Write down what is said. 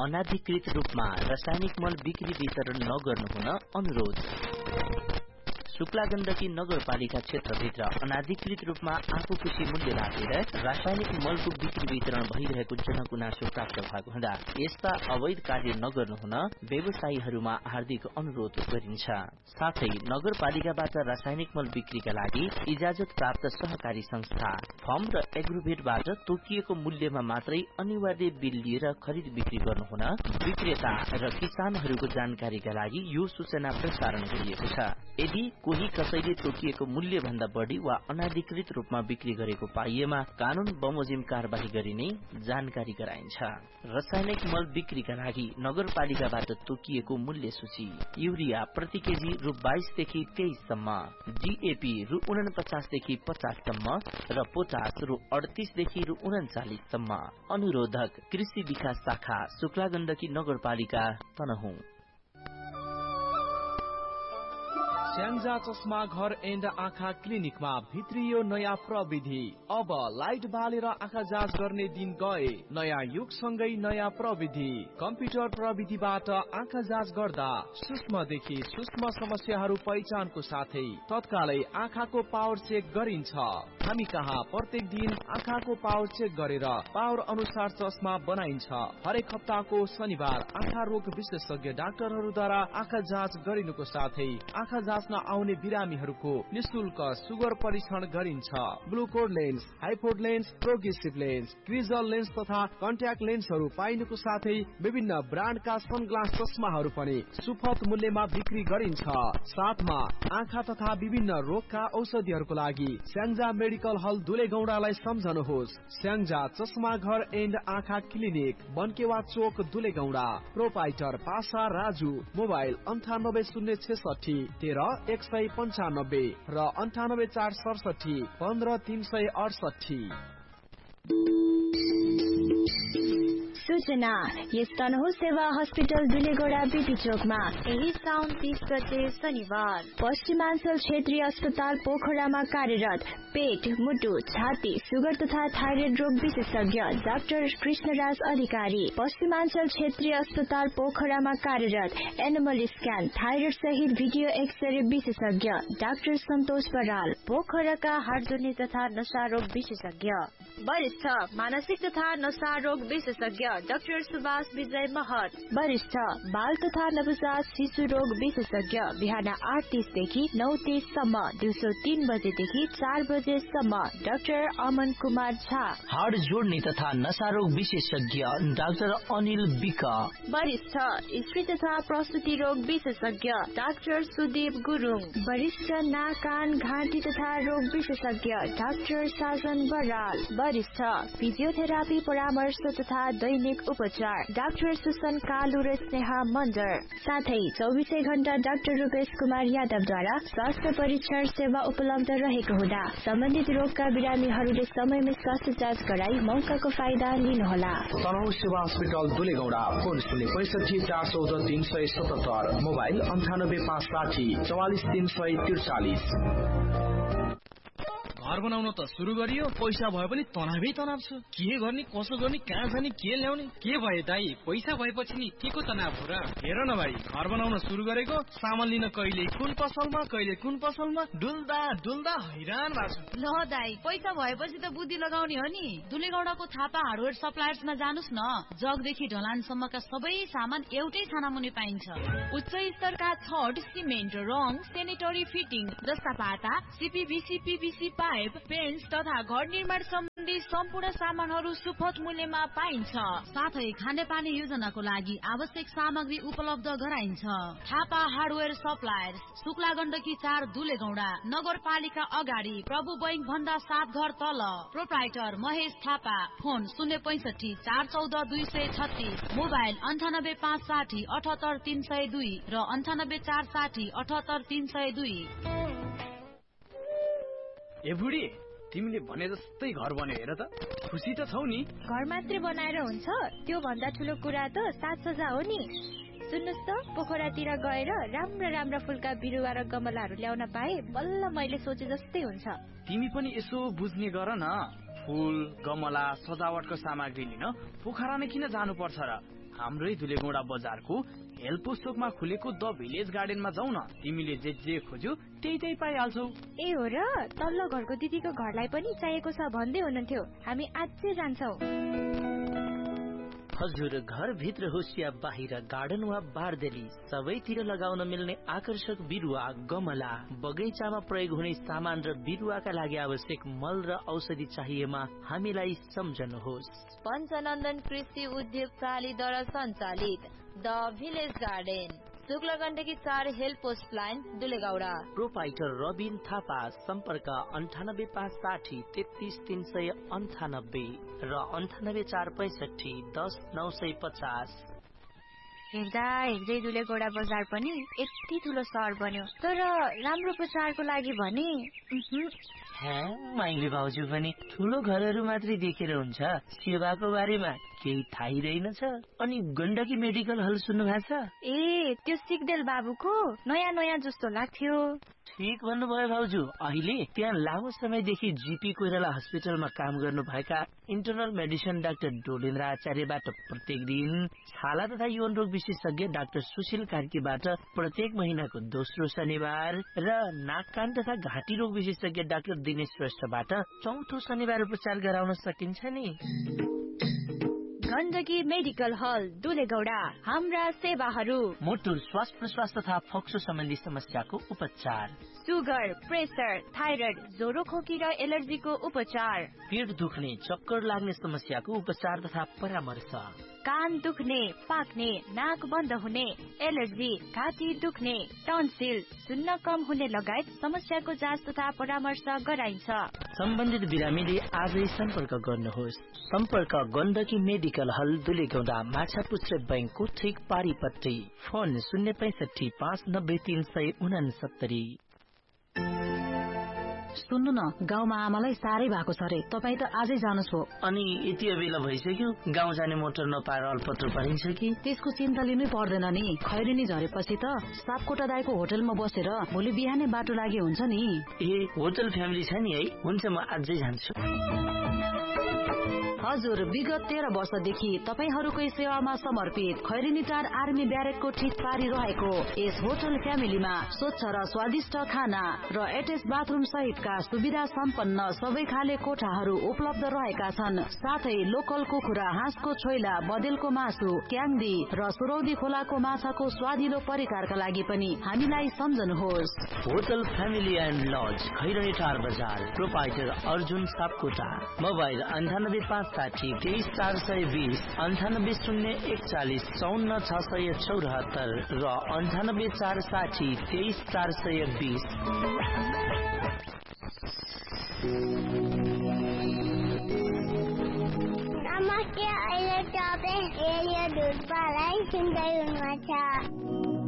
अनाधिकृत रूपमा रासायनिक मल बिक्री वितरण नगर्नु हुन अनुरोध। शुक्ला गण्डकी नगरपालिका क्षेत्रभित्र अनाधिकृत रूपमा आफूखुसी मूल्य राखेर रासायनिक मलको बिक्री वितरण भइरहेको जनगुनासो प्राप्त भएको हुँदा यस्ता अवैध कार्य नगर्नु हुन व्यवसायीहरूमा हार्दिक अनुरोध गरिन्छ। साथै नगरपालिकाबाट रासायनिक मल बिक्रीका लागि इजाजत प्राप्त सहकारी संस्था फर्म र एग्रोभेटबाट तोकिएको मूल्यमा मात्रै अनिवार्य बिल लिएर खरिद बिक्री गर्नु हुन विक्रेता र किसानहरूको जानकारीका लागि यो सूचना प्रसारण गरिएको छ। यदि कोही कसैले तोकिएको मूल्य भन्दा बढ़ी वा अनाधिकृत रूपमा बिक्री गरेको पाइएमा कानून बमोजिम कार्यवाही गरिने जानकारी गराइन्छ। रासायनिक मल बिक्रीका लागि नगरपालिकाबाट तोकिएको मूल्य सूची: युरिया प्रति केजी रु 22 देखि 23 सम्म, डीएपी रु 49 देखि 50 सम्म र पोटास रु 38 देखि रु 39 सम्म। अनुरोधक कृषि विकास शाखा शुक्ला गण्डकी नगरपालिका तनहुँ। स्याङ्जा चस्मा घर एन्ड आँखा क्लिनिकमा भित्रियो नयाँ प्रविधि। अब लाइट बालेर आँखा जाँच गर्ने दिन गए। नयाँ युगसँगै नयाँ प्रविधि। कम्प्युटर प्रविधिबाट आँखा जाँच गर्दा सूक्ष्मदेखि सूक्ष्म समस्याहरू पहिचानको साथै तत्कालै आँखाको पावर चेक गरिन्छ। हामी कहाँ प्रत्येक दिन आँखाको पावर चेक गरेर पावर अनुसार चस्मा बनाइन्छ। हरेक हप्ताको शनिबार आँखा रोग विशेषज्ञ डाक्टरहरूद्वारा आँखा जाँच गरिनुको साथै आँखा जाँच आउने बिरामीहरूको निशुल्क सुगर परीक्षण गरिन्छ। ग्लुकोड lens, हाइपोड lens, progressive lens, क्रिजल lens तथा कन्ट्याक्ट लेन्सहरू पाइनुको साथै विभिन्न ब्रान्डका सनग्लास चस्माहरू पनि सुपथ मूल्यमा बिक्री गरिन्छ। साथमा आँखा तथा विभिन्न रोगका औषधिहरूको लागि स्याङ्जा मेडिकल हल दुलेगौडालाई सम्झनुहोस्। स्याङ्जा चस्मा घर एन्ड आँखा क्लिनिक, बनकेवा चोक, दुलेगौडा। प्रोपाइटर पासा राजु। मोबाइल 9806 13 195 र 98 467 15 368। सूचना यस तनहुँ सेवा हस्पिटल दुलेगौडा बीपी चोकमा यही साउन 30 गते शनिबार पश्चिमाञ्चल क्षेत्रीय अस्पताल पोखरामा कार्यरत पेट, मुटु, छाती, सुगर तथा थाइरोइड रोग विशेषज्ञ डाक्टर कृष्णराज अधिकारी, पश्चिमाञ्चल क्षेत्रीय अस्पताल पोखरामा कार्यरत एनिमल स्क्यान, थाइरोइड सहित भिडियो एक्सरे विशेषज्ञ डाक्टर सन्तोष बराल, पोखराका हाडजुर्नी तथा नशा रोग विशेषज्ञ, वरिष्ठ मानसिक तथा नशा रोग विशेषज्ञ डाक्टर सुभाष विजय महत, वरिष्ठ बाल तथा नवजात शिशु रोग विशेषज्ञ बिहान 8:30 देखि 9:30 सम्म, दिउँसो 3 बजेदेखि 4 बजेसम्म डाक्टर अमन कुमार झा, हाड जोड्ने तथा नशा रोग विशेषज्ञ डाक्टर अनिल विक, वरिष्ठ स्त्री तथा प्रसुति रोग विशेषज्ञ डाक्टर सुदीप गुरुङ, वरिष्ठ नाक कान घाँटी तथा रोग विशेषज्ञ डाक्टर साजन बराल, वरिष्ठ फिजियोथेरापी परामर्श तथा दैनिक उपचार डाक्टर सुसन कालु र स्नेहा मन्डर, साथै 24 घण्टा डाक्टर रूपेश कुमार यादवद्वारा स्वास्थ्य परीक्षण सेवा उपलब्ध रहेको हुँदा सम्बन्धित रोगका बिरामीहरूले समयमै स्वास्थ्य जाँच गराई मौकाको फाइदा लिनुहोला। तनहुँ सेवा हस्पिटल दुलेगौडा, फोन 065 414 377, मोबाइल 98 560 44 343। घर बनाउन त सुरु गरियो, पैसा भए पनि तनावै तनाव छ। के गर्ने, कसो गर्ने, कहाँ जाने, के ल्याउने? के भयो दाई, पैसा भएपछि नि के को तनाव हो र? हेर न भाइ, घर बनाउन सुरु गरेको, सामान लिन कहिले कुन पसलमा कहिले कुन पसलमा डुल्दा डुल्दा हैरान भएको छु। ल दाई, पैसा भएपछि त बुद्धि लगाउने हो नि। दुलेगौडाको थापा हार्डवेयर सप्लायर्समा जानुस् न। जगदेखि ढलानसम्मका सबै सामान एउटै छानामुनि पाइन्छ। उच्च स्तरका छड, सिमेन्ट, रङ, सेनेटरी फिटिङ जस्ता पाता, सीपीवीसी, पीवीसी पाइप, पेन्ट्स तथा घर निर्माण सम्बन्धी सम्पूर्ण सामानहरू सुपथ मूल्यमा पाइन्छ। साथै खानेपानी योजनाको लागि आवश्यक सामग्री उपलब्ध गराइन्छ। थापा हार्डवेयर सप्लायर्स, शुक्ला गण्डकी 4 दुलेगौडा, नगरपालिका अगाडि प्रभु बैंक भन्दा 7 घर तल। Proprietor Mahesh Thapa, phone 065 414 236, mobile 98 560 78 302 र 98 460 78 302। ए बुढी, तिमीले भने जस्तै घर बन्यो हेर त। खुसी त छौ नि? घर मात्रै बनाएर हुन्छ? त्यो भन्दा ठुलो कुरा त साजसज्जा हो नि। सुन्नुस् त, पोखरातिर गएर राम्रा राम्रा फुलका बिरुवा र गमलाहरू ल्याउन पाए बल्ल मैले सोचे जस्तै हुन्छ। तिमी पनि यसो बुझ्ने गर न। फूल गमला सजावटको सामग्री लिन पोखरा नै किन जानुपर्छ र हाम्रै धुलेगौडा बजारको हेल्प चोकमा खुलेको द भिलेज गार्डनमा जाऊ न तिमीले जे खोज्यौ त्यही पाइहाल्छौ ए हो र तल्लो घरको दिदीको घरलाई पनि चाहिएको छ भन्दै हुनुहुन्थ्यो हामी आजै जान्छौ हजुर घर भित्र होस् या बाहिर गार्डन वा बारदेली सबैतिर लगाउन मिल्ने आकर्षक बिरुवा गमला बगैँचामा प्रयोग हुने सामान र बिरुवाका लागि आवश्यक मल र औषधि चाहिएमा हामीलाई सम्झनुहोस् पञ्चनन्दन कृषि उद्योग चालीद्वारा सञ्चालित the village garden शुक्लगण्डकी 4 help post line दुलेगौडा proprietor Rabin Thapa सम्पर्क 9856 33398 र 9845 10950 हेर्दै दुलेगौडा बजार पनि यति ठुलो सहर बन्यो तर राम्रो प्रचारको लागि भने माइली भाउजू पनि ठुलो घरहरू मात्रै देखेर हुन्छ सेवाको बारेमा केही थाहै रहेनछ अनि गण्डकी मेडिकल हल सुन्नु भएको छ ए त्यो सिग्देल बाबुको नयाँ जस्तो लाग्थ्यो ठीक भन्नुभयो भाउजू अहिले त्यहाँ लामो समयदेखि जीपी कोइराला हस्पिटलमा काम गर्नु भएका इन्टरनल मेडिसिन डाक्टर डोलेन्द्र आचार्यबाट प्रत्येक दिन छाला तथा यौन रोग विशेषज्ञ डाक्टर सुशील कार्कीबाट प्रत्येक महिनाको दोस्रो शनिबार र नाक कान तथा घाँटी रोग विशेषज्ञ डाक्टर दिनेश श्रेष्ठबाट चौथो शनिबार उपचार गराउन सकिन्छ नि गण्डकी मेडिकल हल दुलेगौडा हाम्रा सेवाहरू मोटुर श्वास प्रश्वास तथा फोक्सो सम्बन्धी समस्याको उपचार सुगर प्रेसर थाइरोइड ज्वरो खोकी र एलर्जीको उपचार पेट दुख्ने चक्कर लाग्ने समस्याको उपचार तथा परामर्श कान दुख्ने पाक्ने नाक बन्द हुने एलर्जी घाँटी दुख्ने टन्सिल सुन्न कम हुने लगायत समस्याको जाँच तथा परामर्श गराइन्छ सम्बन्धित बिरामीले आजै सम्पर्क गर्नुहोस् सम्पर्क गण्डकी मेडिकल हल दुलेगौडा माछापुच्छ्रे बैंकको ठीक पारिपट्टि फोन 065 590 369 सुन्नु न गाउँमा आमालाई साह्रै भएको छ रे तपाई त आजै जानुस् हो अनि यति बेला भइसक्यो गाउँ जाने मोटर नपाएर अल्पत्र परिन्छ कि त्यसको चिन्ता लिनै पर्दैन नि खैरेनी झरेपछि त सापकोटा दाइको होटलमा बसेर भोलि बिहानै बाटो लागि हुन्छ नि ए होटल फ्यामिली छ नि है हुन्छ म आजै जान्छु हजुर विगत 13 वर्षदेखि तपाईहरुकै सेवामा समर्पित खैरेनीटार आर्मी ब्यारेकको ठीक पारी रहेको यस होटल फ्यामिलीमा स्वच्छ र स्वादिष्ट खाना र एटेच बाथरुम सहितका सुविधा सम्पन्न सबै खाले कोठाहरू उपलब्ध रहेका छन् साथै लोकल कुखुरा हाँसको छोइला बदेलको मासु क्याङ्दी र सुरौदी खोलाको माछाको स्वादिलो परिकारका लागि पनि हामीलाई सम्झनुहोस् होटल फ्यामिली एन्ड लज खैरेनीटार बजार प्रोपाइटर अर्जुन सापकोटा मोबाइल 98 23 420 98 041 54 674 र 98 460 23 420 नमस्ते अहिले तपाईँ रेडियो धुर्पालाई सुन्दै हुनुहुन्छ